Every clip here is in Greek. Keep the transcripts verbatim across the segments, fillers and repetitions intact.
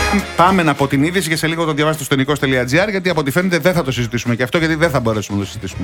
Πάμε από την είδηση και σε λίγο το διαβάσετε στο νικός τελεία τζι άρ, γιατί από ό,τι φαίνεται δεν θα το συζητήσουμε και αυτό, γιατί δεν θα μπορέσουμε να το συζητήσουμε.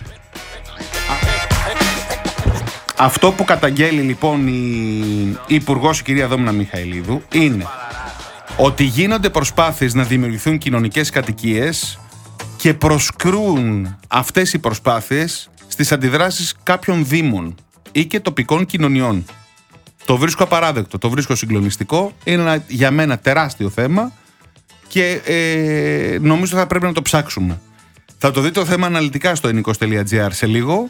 Αυτό που καταγγέλει λοιπόν η Υπουργός, η κυρία Δόμνα Μιχαηλίδου, είναι ότι γίνονται προσπάθειες να δημιουργηθούν κοινωνικές κατοικίες και προσκρούν αυτές οι προσπάθειες στις αντιδράσεις κάποιων δήμων ή και τοπικών κοινωνιών. Το βρίσκω απαράδεκτο, το βρίσκω συγκλονιστικό, είναι ένα, για μένα τεράστιο θέμα και ε, νομίζω θα πρέπει να το ψάξουμε. Θα το δείτε το θέμα αναλυτικά στο νικός τελεία τζι άρ σε λίγο.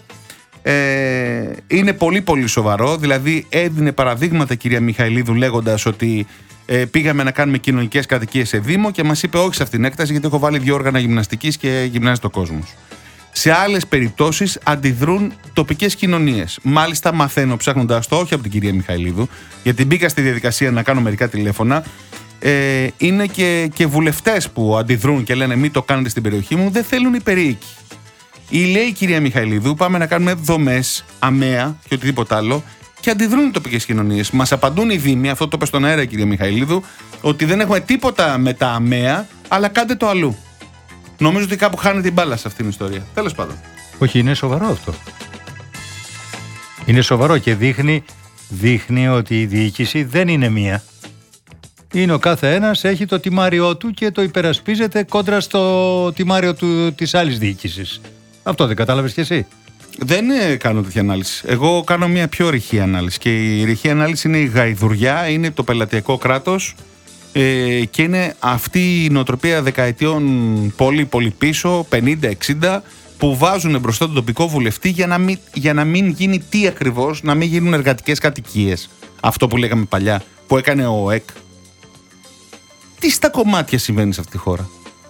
Ε, είναι πολύ πολύ σοβαρό, δηλαδή έδινε παραδείγματα κυρία Μιχαηλίδου λέγοντας ότι ε, πήγαμε να κάνουμε κοινωνικές κατοικίες σε Δήμο και μας είπε όχι σε αυτήν την έκταση γιατί έχω βάλει δύο όργανα γυμναστικής και γυμνάζεται ο κόσμος. Σε άλλες περιπτώσεις αντιδρούν τοπικές κοινωνίες. Μάλιστα μαθαίνω ψάχνοντας το, όχι από την κυρία Μιχαηλίδου, γιατί μπήκα στη διαδικασία να κάνω μερικά τηλέφωνα, ε, είναι και, και βουλευτές που αντιδρούν και λένε μην το κάνετε στην περιοχή μου, δεν θέλουν οι περίοικοι. Ή λέει η κυρία Μιχαηλίδου πάμε να κάνουμε δομές, αμαία και οτιδήποτε άλλο και αντιδρούν οι τοπικές κοινωνίες. Μας απαντούν οι δήμοι, αυτό το είπε στον αέρα η κυρία Μιχαηλίδου, ότι δεν έχουμε τίποτα με τα αμαία, αλλά κάντε το αλλού. Νομίζω ότι κάπου χάνει την μπάλα σε αυτήν την ιστορία. Τέλος πάντων. Όχι, είναι σοβαρό αυτό. Είναι σοβαρό και δείχνει, δείχνει ότι η διοίκηση δεν είναι μία. Είναι ο κάθε ένας, έχει το τιμάριό του και το υπερασπίζεται κόντρα στο τιμάριο του, της άλλης διοίκησης. Αυτό δεν κατάλαβες κι εσύ? Δεν ε, κάνω τέτοια ανάλυση. Εγώ κάνω μια πιο ρηχή ανάλυση. Και η ρηχή ανάλυση είναι η γαϊδουριά, είναι το πελατειακό κράτος ε, και είναι αυτή η νοοτροπία δεκαετιών πολύ πολύ πίσω, πενήντα εξήντα, που βάζουν μπροστά τον τοπικό βουλευτή για να μην, για να μην γίνει τι ακριβώς, να μην γίνουν εργατικές κατοικίες. Αυτό που λέγαμε παλιά, που έκανε ο ΕΚ. Τι στα κομμάτια συμβαίνει σε αυτή τη χώρα?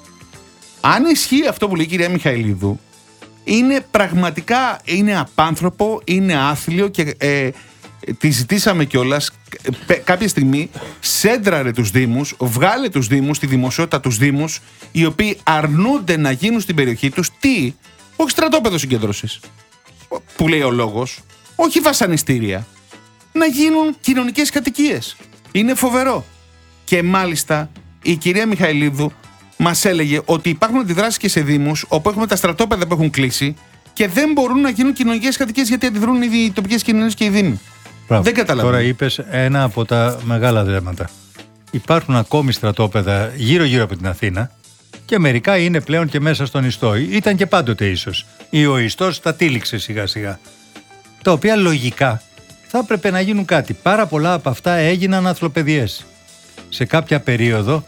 Αν ισχύει αυτό που λέει η κυρία Μιχαηλίδου, είναι πραγματικά, είναι απάνθρωπο, είναι άθλιο και ε, τη ζητήσαμε κιόλας ε, κάποια στιγμή, σέντραρε τους Δήμους, βγάλε τους Δήμους, τη δημοσιότητα τους Δήμους, οι οποίοι αρνούνται να γίνουν στην περιοχή τους, τι, όχι στρατόπεδο συγκέντρωσης, που λέει ο λόγος, όχι βασανιστήρια, να γίνουν κοινωνικές κατοικίες. Είναι φοβερό. Και μάλιστα η κυρία Μιχαηλίδου μας έλεγε ότι υπάρχουν αντιδράσεις και σε δήμους όπου έχουμε τα στρατόπεδα που έχουν κλείσει και δεν μπορούν να γίνουν κοινωνικές κατοικίες γιατί αντιδρούν οι τοπικές κοινωνίες και οι δήμοι. Μπράβο. Δεν καταλαβαίνω. Τώρα είπες ένα από τα μεγάλα θέματα. Υπάρχουν ακόμη στρατόπεδα γύρω-γύρω από την Αθήνα και μερικά είναι πλέον και μέσα στον ιστό. Ήταν και πάντοτε ίσως. Ή ο ιστός τα τύλιξε σιγά-σιγά. Τα οποία λογικά θα έπρεπε να γίνουν κάτι. Πάρα πολλά από αυτά έγιναν αθλοπαιδιές. Σε κάποια περίοδο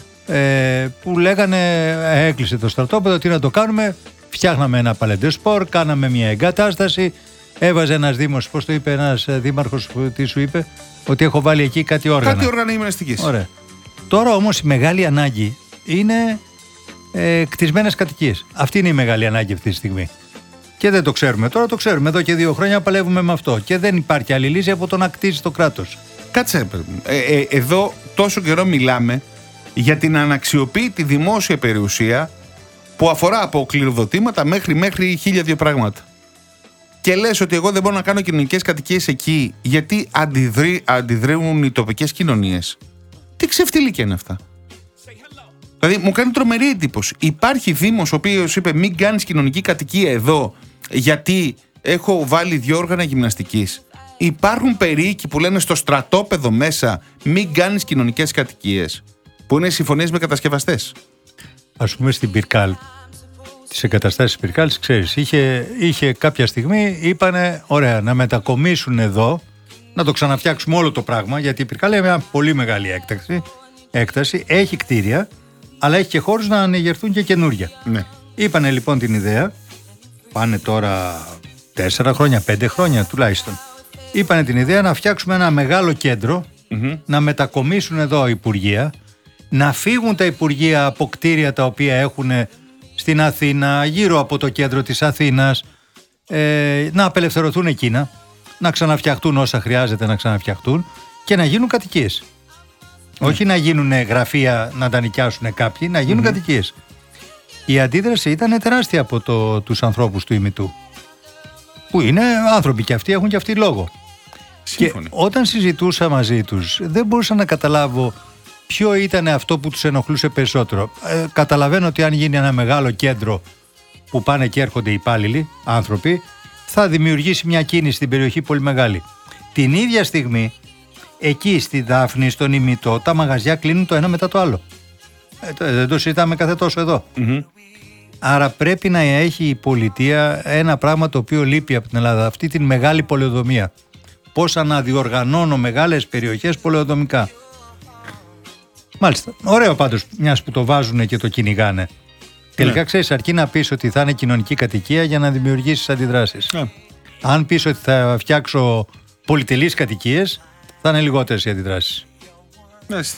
ε, που λέγανε ε, έκλεισε το στρατόπεδο, τι να το κάνουμε, φτιάχναμε ένα παλεντεσπορ, κάναμε μια εγκατάσταση, έβαζε ένας δήμος, πώς το είπε ένας δήμαρχος, τι σου είπε, ότι έχω βάλει εκεί κάτι όργανα. Κάτι όργανα γυμναστικής. Ωραία. Τώρα όμως η μεγάλη ανάγκη είναι ε, κτισμένες κατοικίες. Αυτή είναι η μεγάλη ανάγκη αυτή τη στιγμή. Και δεν το ξέρουμε. Τώρα το ξέρουμε. Εδώ και δύο χρόνια παλεύουμε με αυτό. Και δεν υπάρχει άλλη λύση από το να κτίσει το κράτος. Κάτσε, ε, ε, εδώ τόσο καιρό μιλάμε για την αναξιοποίητη δημόσια περιουσία που αφορά από κληροδοτήματα μέχρι, μέχρι χίλια δύο πράγματα. Και λες ότι εγώ δεν μπορώ να κάνω κοινωνικές κατοικίες εκεί γιατί αντιδρεί, αντιδρούν οι τοπικές κοινωνίες. Τι ξεφτιλίκια είναι αυτά? Δηλαδή μου κάνει τρομερή εντύπωση. Υπάρχει δήμος ο οποίος είπε μην κάνεις κοινωνική κατοικία εδώ γιατί έχω βάλει δύο όργανα γυμναστικής. Υπάρχουν περίοικοι που λένε στο στρατόπεδο μέσα μην κάνεις κοινωνικές κατοικίες, που είναι συμφωνίες με κατασκευαστές. Ας πούμε στην Πυρκάλ, τις εγκαταστάσεις Πυρκάλ, ξέρεις, είχε, είχε κάποια στιγμή, είπανε ωραία να μετακομίσουν εδώ, να το ξαναφτιάξουμε όλο το πράγμα, γιατί η Πυρκάλ είναι μια πολύ μεγάλη έκταση, έκταση, έχει κτίρια, αλλά έχει και χώρους να ανεγερθούν και καινούρια. Ναι. Είπανε λοιπόν την ιδέα, πάνε τώρα τέσσερα χρόνια, πέντε χρόνια τουλάχιστον. Είπανε την ιδέα να φτιάξουμε ένα μεγάλο κέντρο, mm-hmm. να μετακομίσουν εδώ υπουργεία, να φύγουν τα υπουργεία από κτίρια τα οποία έχουν στην Αθήνα, γύρω από το κέντρο της Αθήνας, ε, να απελευθερωθούν εκείνα, να ξαναφτιαχτούν όσα χρειάζεται να ξαναφτιαχτούν και να γίνουν κατοικίες. Mm. Όχι να γίνουν γραφεία να τα νοικιάσουν κάποιοι, να γίνουν mm-hmm. κατοικίες. Η αντίδραση ήταν τεράστια από το, τους ανθρώπους του ημιτού. Που είναι άνθρωποι και αυτοί έχουν και αυτοί λόγο. Σύμφωνοι. Και όταν συζητούσα μαζί τους δεν μπορούσα να καταλάβω ποιο ήταν αυτό που τους ενοχλούσε περισσότερο. Ε, καταλαβαίνω ότι αν γίνει ένα μεγάλο κέντρο που πάνε και έρχονται υπάλληλοι, άνθρωποι, θα δημιουργήσει μια κίνηση στην περιοχή πολύ μεγάλη. Την ίδια στιγμή, εκεί στη Δάφνη, στον Ημιτό, τα μαγαζιά κλείνουν το ένα μετά το άλλο. Ε, δεν το συζητάμε κάθε τόσο εδώ. Mm-hmm. Άρα πρέπει να έχει η πολιτεία ένα πράγμα το οποίο λείπει από την Ελλάδα, αυτή την μεγάλη πολεοδομία. Πώς αναδιοργανώνω μεγάλες περιοχές πολεοδομικά. Μάλιστα. Ωραίο πάντως, μιας που το βάζουν και το κυνηγάνε. Τελικά ναι. Ξέρεις, αρκεί να πεις ότι θα είναι κοινωνική κατοικία για να δημιουργήσεις αντιδράσεις. Ναι. Αν πεις ότι θα φτιάξω πολυτελείς κατοικίες, θα είναι λιγότερες οι αντιδράσεις. Μάλιστα.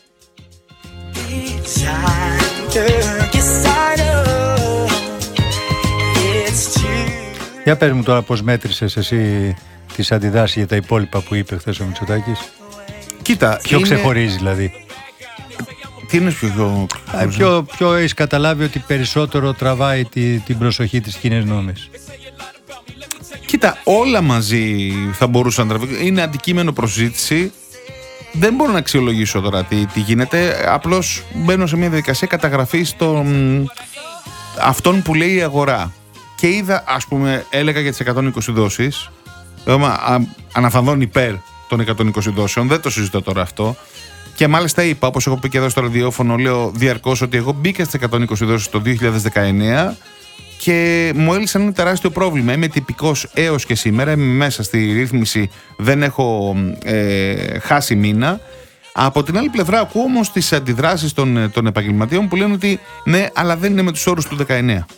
Για πες μου τώρα πώς μέτρησες εσύ τις αντιδράσεις για τα υπόλοιπα που είπε χθες ο Μητσοτάκης. Κοίτα, ποιο είναι... ξεχωρίζει δηλαδή. Τι είναι πιο... Α, ποιο, ποιο έχεις καταλάβει ότι περισσότερο τραβάει τη, την προσοχή της κοινής νόμης. Κοίτα, όλα μαζί θα μπορούσαν να τραβήξουν. Είναι αντικείμενο προσζήτηση. Δεν μπορώ να αξιολογήσω τώρα τι, τι γίνεται. Απλώς μπαίνω σε μια διαδικασία καταγραφής των αυτών που λέει η αγορά. Και είδα, ας πούμε, έλεγα για τις εκατόν είκοσι δόσεις. Αναφανδόν υπέρ των εκατόν είκοσι δόσεων. Δεν το συζητώ τώρα αυτό. Και μάλιστα είπα, όπως έχω πει και εδώ στο ραδιόφωνο, λέω διαρκώς ότι εγώ μπήκα στις εκατόν είκοσι δόσεις το δύο χιλιάδες δεκαεννέα και μου έλυσαν ένα τεράστιο πρόβλημα. Είμαι τυπικός έως και σήμερα. Είμαι μέσα στη ρύθμιση, δεν έχω ε, χάσει μήνα. Από την άλλη πλευρά, ακούω όμως τις αντιδράσεις των, των επαγγελματιών που λένε ότι ναι, αλλά δεν είναι με τους όρους του δεκαεννέα.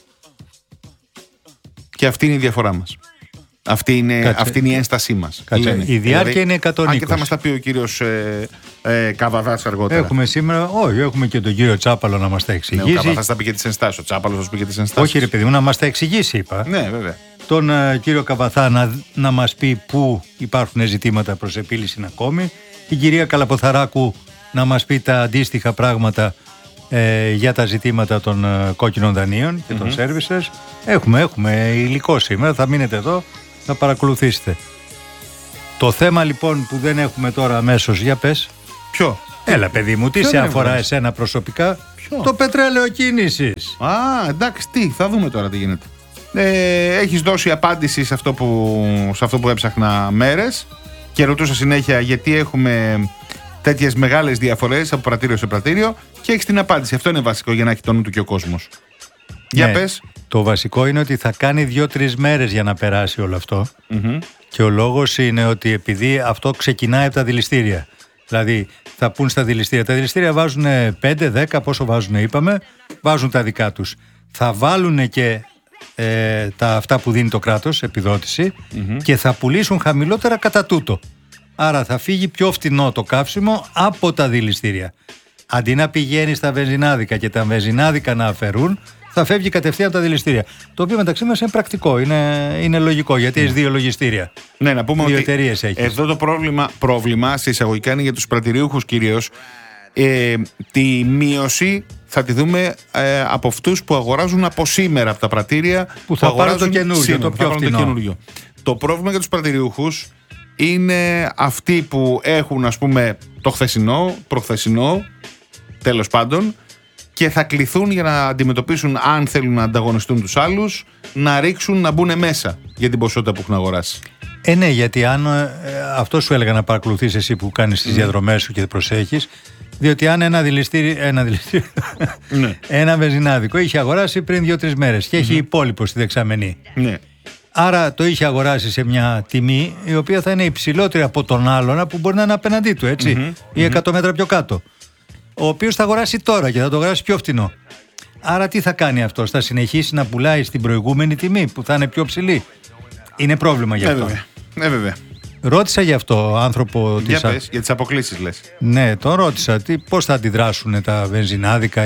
Και αυτή είναι η διαφορά μας. Αυτή είναι, αυτή είναι η ένστασή μας. Κάτσε, η διάρκεια δηλαδή, είναι εκατόν είκοσι. Αν και θα μας τα πει ο κύριος ε, ε, Καβαδάς αργότερα. Έχουμε σήμερα, όχι, έχουμε και τον κύριο Τσάπαλο να μας τα εξηγήσει. Ναι, ο Καβαδάς θα πει και τις ενστάσεις. Ο Τσάπαλος θα σου πει και τις ενστάσεις. Όχι, ρε παιδί μου, να μας τα εξηγήσει, είπα. Ναι, βέβαια. Τον ε, κύριο Καβαθά να, να μας πει πού υπάρχουν ζητήματα προς επίλυση ακόμη. Την κυρία Καλαποθαράκου να μας πει τα αντίστοιχα πράγματα ε, για τα ζητήματα των ε, κόκκινων δανείων και mm-hmm. των services. Έχουμε, έχουμε υλικό σήμερα, θα μείνετε εδώ. Θα παρακολουθήσετε. Το θέμα λοιπόν που δεν έχουμε τώρα αμέσως, για πες. Ποιο? Έλα παιδί μου, τι σε αφορά εσένα προσωπικά? Ποιο? Το πετρέλαιο κίνησης. Α, εντάξει, τι, θα δούμε τώρα τι γίνεται. Ε, έχεις δώσει απάντηση σε αυτό, που, σε αυτό που έψαχνα μέρες και ρωτούσα συνέχεια γιατί έχουμε τέτοιες μεγάλες διαφορές από πρατήριο σε πρατήριο και έχεις την απάντηση. Αυτό είναι βασικό για να έχει το νου του και ο κόσμος. Για ναι. πες. Το βασικό είναι ότι θα κάνει δύο-τρεις μέρες για να περάσει όλο αυτό. Mm-hmm. Και ο λόγος είναι ότι επειδή αυτό ξεκινάει από τα δηληστήρια. Δηλαδή θα πούν στα δηληστήρια. Τα δηληστήρια βάζουν πέντε δέκα, πόσο βάζουν είπαμε, βάζουν τα δικά τους. Θα βάλουν και ε, τα, αυτά που δίνει το κράτος, επιδότηση, mm-hmm. και θα πουλήσουν χαμηλότερα κατά τούτο. Άρα θα φύγει πιο φθηνό το καύσιμο από τα δηληστήρια. Αντί να πηγαίνει στα βενζινάδικα και τα βενζινάδικα να αφαιρούν, θα φεύγει κατευθείαν από τα δηληστήρια. Το οποίο μεταξύ μας είναι πρακτικό, είναι, είναι λογικό, γιατί mm. έχεις δύο λογιστήρια. Ναι, να πούμε δύο ότι εταιρείες έχεις. Εδώ το πρόβλημα, πρόβλημα σε εισαγωγικά είναι για τους πρατηριούχους κυρίως. Ε, τη μείωση θα τη δούμε ε, από αυτούς που αγοράζουν από σήμερα από τα πρατήρια. Που, που θα πάρουν το καινούργιο, το πιο φθηνό. Το, το πρόβλημα για τους πρατηριούχους είναι αυτοί που έχουν, ας πούμε, το χθεσινό, προχθεσινό, τέλος πάντων, και θα κληθούν για να αντιμετωπίσουν, αν θέλουν να ανταγωνιστούν τους άλλους, να ρίξουν, να μπουν μέσα για την ποσότητα που έχουν αγοράσει. Ε, ναι, γιατί αν ε, αυτό σου έλεγα να παρακολουθείς εσύ που κάνεις τις mm. διαδρομές σου και προσέχεις, διότι αν ένα δηληστήριο, ένα, δηληστήριο, ναι. ένα βενζινάδικο είχε αγοράσει πριν δύο-τρεις μέρες και έχει mm-hmm. υπόλοιπο στη δεξαμενή. Ναι. Άρα το είχε αγοράσει σε μια τιμή η οποία θα είναι υψηλότερη από τον άλλον που μπορεί να είναι απέναντί του, έτσι, mm-hmm. ή εκατό μέτρα πιο κάτω. Ο οποίος θα αγοράσει τώρα και θα το αγοράσει πιο φθηνό. Άρα τι θα κάνει αυτός? Θα συνεχίσει να πουλάει στην προηγούμενη τιμή που θα είναι πιο ψηλή? Είναι πρόβλημα γι' αυτό. Ναι, βέβαια. Ρώτησα γι' αυτό άνθρωπο. Για, της... πες, για τις αποκλήσεις λες. Ναι, τον ρώτησα τι, πώς θα αντιδράσουν τα βενζινάδικα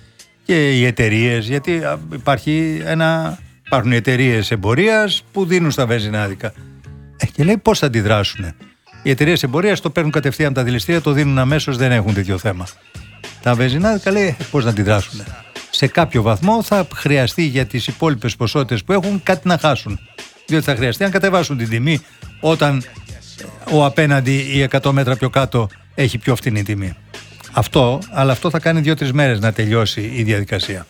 και οι εταιρείες. Γιατί υπάρχει ένα, υπάρχουν οι εταιρείες εμπορίας που δίνουν στα βενζινάδικα. Ε, και λέει πώς θα αντιδράσουν. Οι εταιρείες εμπορίας το παίρνουν κατευθείαν τα δηληστήρια, το δίνουν αμέσως, δεν έχουν τέτοιο θέμα. Τα βενζινάδικα λέει πώς να αντιδράσουν. Σε κάποιο βαθμό θα χρειαστεί για τις υπόλοιπες ποσότητες που έχουν κάτι να χάσουν. Διότι θα χρειαστεί να κατεβάσουν την τιμή όταν ο απέναντι ή εκατό μέτρα πιο κάτω έχει πιο φθηνή τιμή. Αυτό, αλλά αυτό θα κάνει δύο-τρεις μέρες να τελειώσει η διαδικασία.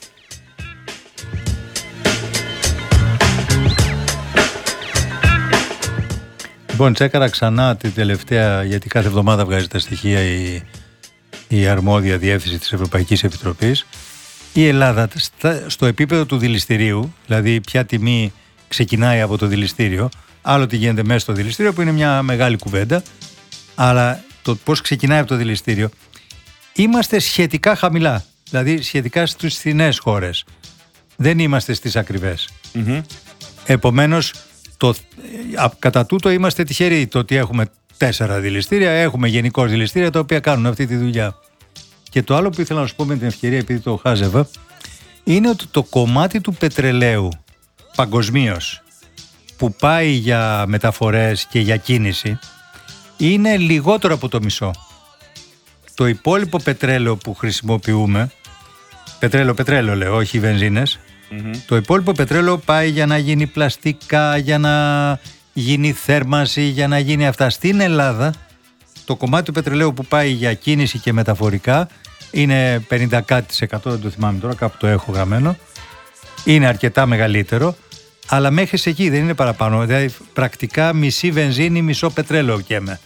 Λοιπόν, τσέκαρα ξανά την τελευταία, γιατί κάθε εβδομάδα βγάζει τα στοιχεία η, η αρμόδια διεύθυνση της Ευρωπαϊκής Επιτροπής. Η Ελλάδα στο επίπεδο του δηληστηρίου, δηλαδή ποια τιμή ξεκινάει από το δηληστήριο, άλλο τι γίνεται μέσα στο δηληστήριο, που είναι μια μεγάλη κουβέντα, αλλά το πώς ξεκινάει από το δηληστήριο, είμαστε σχετικά χαμηλά, δηλαδή σχετικά στις φθηνές χώρες. Δεν είμαστε στις ακριβές. Mm-hmm. Επομένως, το, κατά τούτο είμαστε τυχεροί το ότι έχουμε τέσσερα δηληστήρια, έχουμε γενικώς δηληστήρια τα οποία κάνουν αυτή τη δουλειά. Και το άλλο που ήθελα να σου πω με την ευκαιρία, επειδή το χάζευα, είναι ότι το κομμάτι του πετρελαίου παγκοσμίως που πάει για μεταφορές και για κίνηση είναι λιγότερο από το μισό. Το υπόλοιπο πετρέλαιο που χρησιμοποιούμε, πετρέλαιο, πετρέλαιο λέω, όχι βενζίνες, mm-hmm. το υπόλοιπο πετρέλαιο πάει για να γίνει πλαστικά, για να γίνει θέρμανση, για να γίνει αυτά. Στην Ελλάδα το κομμάτι του πετρελαίου που πάει για κίνηση και μεταφορικά είναι πενήντα κάτι τοις εκατό, δεν το θυμάμαι τώρα, κάπου το έχω γραμμένο. Είναι αρκετά μεγαλύτερο, αλλά μέχρι εκεί δεν είναι παραπάνω. Δηλαδή πρακτικά μισή βενζίνη, μισό πετρέλαιο καίμε.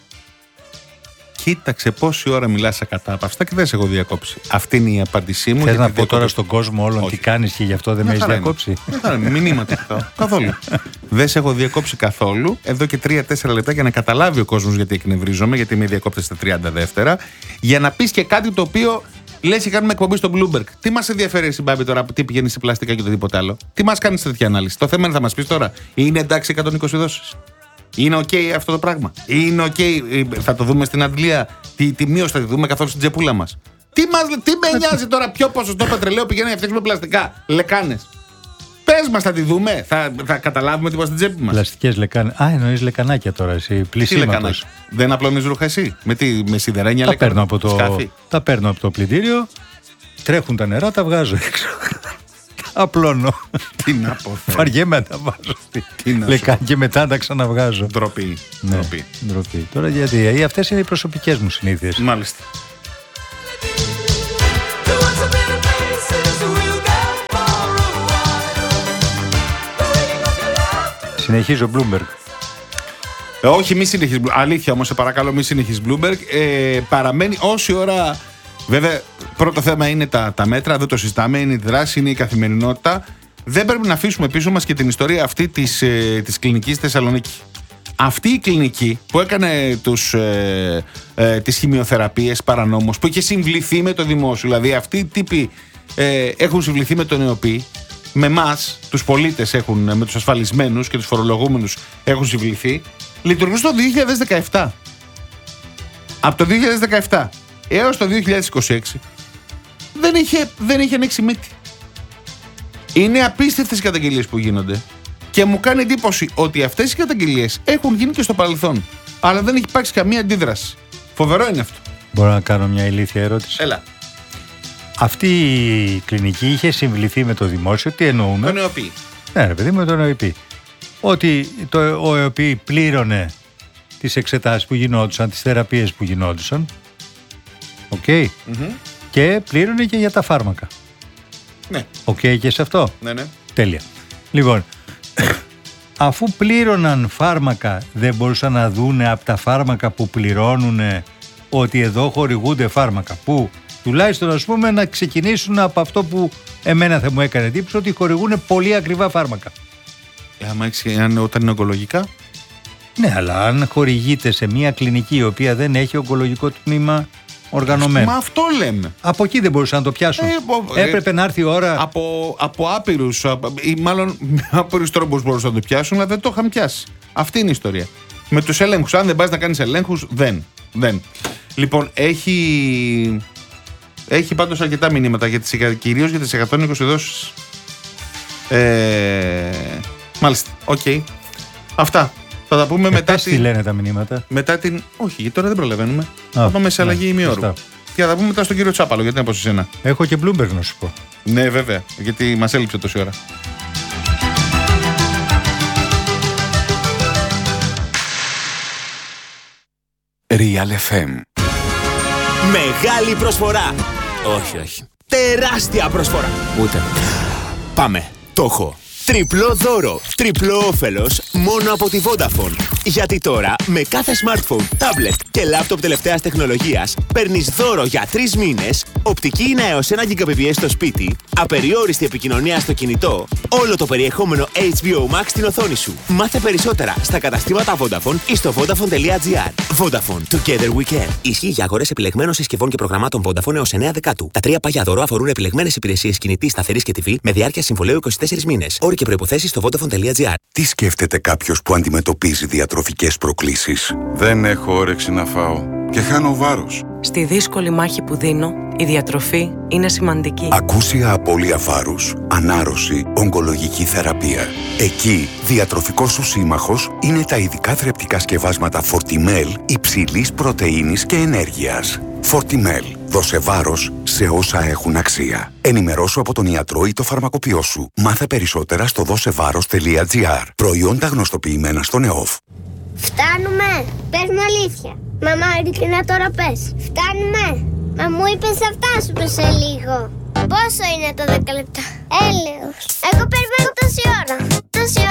Κοίταξε πόση ώρα μιλάς ακατάπαυστα και δεν σε έχω διακόψει. Αυτή είναι η απάντησή μου. Θες να πω τώρα στον κόσμο όλων τι κάνεις και γι' αυτό δεν με έχεις διακόψει? Μηνύματα καθόλου. Δεν σε έχω διακόψει καθόλου. Εδώ και τρία τέσσερα λεπτά για να καταλάβει ο κόσμος γιατί εκνευρίζομαι, γιατί με διακόπτες στα τριάντα δεύτερα. Για να πεις και κάτι το οποίο λες και κάνουμε εκπομπή στο Bloomberg. Τι μας ενδιαφέρει εσύ, Μπάμπη, τώρα, τι πηγαίνει σε πλαστικά και οτιδήποτε άλλο? Τι μας κάνει σε τέτοια ανάλυση? Το θέμα είναι, θα μας πεις τώρα, είναι εντάξει εκατόν είκοσι δόσεις? Είναι οκ okay αυτό το πράγμα? Είναι οκ okay, θα το δούμε στην αντλία? Τι, τι μείωση θα τη δούμε καθόλου στην τσεπούλα μας? Τι, μας, τι με νοιάζει τώρα ποιο ποσοστό πετρελαίου πηγαίνει να φτιάξουμε πλαστικά? Λεκάνες. Πες μας, θα τη δούμε? Θα, θα καταλάβουμε τίποτα στην τσέπη μας? Πλαστικές λεκάνες. Α, εννοείς λεκανάκια τώρα εσύ? Πλησίματος. Δεν απλώνεις ρούχα εσύ? Με, τι, με σιδερένια τα λεκάνα? Παίρνω από το, τα παίρνω από το πλυντήριο, τρέχουν τα νερά, τα βγάζω έξω. Απλώνω. Τι να πω. Βαριέμαι να τα βάζω. Λεκάνη και μετά τα ξαναβγάζω. Ντροπή. Ναι, ντροπή. ντροπή. Τώρα γιατί αυτές είναι οι προσωπικές μου συνήθειες. Μάλιστα. Συνεχίζω Bloomberg. Ε, όχι, μη συνεχίσεις. Αλήθεια όμως, σε παρακαλώ, μη συνεχίσεις Bloomberg. Ε, παραμένει όση ώρα. Βέβαια, πρώτο θέμα είναι τα, τα μέτρα, δεν το συζητάμε, είναι η δράση, είναι η καθημερινότητα. Δεν πρέπει να αφήσουμε πίσω μας και την ιστορία αυτή της, ε, της κλινικής Θεσσαλονίκη. Αυτή η κλινική που έκανε τους, ε, ε, τις χημειοθεραπείες παρανόμως, που είχε συμβληθεί με το δημόσιο, δηλαδή αυτοί οι τύποι ε, έχουν συμβληθεί με τον ΕΟΠΗ, με εμάς, τους πολίτες έχουν, με τους ασφαλισμένους και τους φορολογούμενους έχουν συμβληθεί, λειτουργούσε το δύο χιλιάδες δεκαεπτά. Από το δύο χιλιάδες δεκαεπτά έως το δύο χιλιάδες είκοσι έξι δεν είχε, δεν είχε ανοίξει μύτη. Είναι απίστευτες οι καταγγελίες που γίνονται και μου κάνει εντύπωση ότι αυτές οι καταγγελίες έχουν γίνει και στο παρελθόν, αλλά δεν έχει υπάρξει καμία αντίδραση. Φοβερό είναι αυτό. Μπορώ να κάνω μια ηλίθια ερώτηση? Έλα. Αυτή η κλινική είχε συμβληθεί με το δημόσιο, τι εννοούμε? Τον ΕΟΠΗ. Ναι ρε παιδί, με τον ΕΟΠΗ. Ότι το, ο ΕΟΠΗ πλήρωνε τις εξετάσεις που γινόντουσαν, τις θεραπείες που γινόντουσαν. Οκ. Okay. Mm-hmm. Και πλήρωνε και για τα φάρμακα. Ναι. Οκ okay, και σε αυτό. Ναι, ναι. Τέλεια. Λοιπόν, αφού πλήρωναν φάρμακα, δεν μπορούσαν να δούνε από τα φάρμακα που πληρώνουν ότι εδώ χορηγούνται φάρμακα? Που τουλάχιστον ας πούμε να ξεκινήσουν από αυτό που εμένα θα μου έκανε εντύπωση, ότι χορηγούν πολύ ακριβά φάρμακα. Ε, άμα έχεις, αν, όταν είναι ογκολογικά. Ναι, αλλά αν χορηγείται σε μια κλινική η οποία δεν έχει ογκολογικό τμήμα οργανωμένο. Μα αυτό λέμε. Από εκεί δεν μπορούσαν να το πιάσουν. Ε, Έπρεπε ε, να έρθει η ώρα. Από, από άπειρους, ή μάλλον με άπειρους τρόπους μπορούσαν να το πιάσουν, αλλά δεν το είχαν πιάσει. Αυτή είναι η ιστορία. Με τους ελέγχους. Αν δεν πας να κάνεις ελέγχους, δεν. δεν. Λοιπόν, έχει. Έχει πάντως αρκετά μηνύματα για τις, κυρίως για τις εκατόν είκοσι δόσεις. Ε, μάλιστα. Οκ. Okay. Αυτά. Θα τα πούμε ε, μετά. Τι λένε τα μηνύματα? Μετά την. Όχι, γιατί τώρα δεν προλαβαίνουμε. Θα πάμε σε αλλαγή ημιώρου. Και θα τα πούμε μετά στον κύριο Τσάπαλο, γιατί είναι από εσένα. Έχω και Bloomberg να σου πω. Ναι, βέβαια, γιατί μας έλειψε τόση ώρα. Real εφ εμ Μεγάλη προσφορά. Όχι, όχι. Τεράστια προσφορά. Ούτε. Πάμε. Το έχω. Τριπλό δώρο, τριπλό όφελος μόνο από τη Vodafone. Γιατί τώρα με κάθε smartphone, tablet και laptop τελευταίας τεχνολογίας παίρνεις δώρο για τρεις μήνες, οπτική ίνα έως ένα γιγαμπιτ στο σπίτι, απεριόριστη επικοινωνία στο κινητό, όλο το περιεχόμενο έιτς μπι ο Max στην οθόνη σου. Μάθε περισσότερα στα καταστήματα Vodafone ή στο vodafone τελεία gr. Vodafone, together we can. Ισχύει για αγορές επιλεγμένων συσκευών και προγραμμάτων Vodafone έως εννέα Δεκάτου. Τα τρία παλιά δώρο αφορούν επιλεγμένες υπηρεσίες κινητής, σταθερής και τι βι με διάρκεια συμβολαίου είκοσι τέσσερις μήνες. Όροι και προϋποθέσεις στο vodafone τελεία gr. Τι σκέφτεται κάποιος που αντιμετωπίζει διατροφικές προκλήσεις? Δεν έχω όρεξη να φάω και χάνω βάρος. Στη δύσκολη μάχη που δίνω, η διατροφή είναι σημαντική. Ακούσια απώλεια βάρους, ανάρρωση, ογκολογική θεραπεία. Εκεί, διατροφικός σου σύμμαχος είναι τα ειδικά θρεπτικά σκευάσματα Fortimel υψηλής πρωτεΐνης και ενέργειας. Fortimel. Δώσε βάρος σε όσα έχουν αξία. Ενημερώσου από τον ιατρό ή το φαρμακοποιό σου. Μάθε περισσότερα στο δώσεβάρος τελεία gr. Προϊόντα γνωστοποιημένα στον ΕΟΦ. Φτάνουμε! Πες μου αλήθεια. Μαμά, ειλικρινά τώρα πες. Φτάνουμε! Μα μου είπες θα φτάσουμε σε λίγο. Πόσο είναι το δέκα λεπτά? Έλεος. Εγώ περιμένω τόση ώρα. Τόση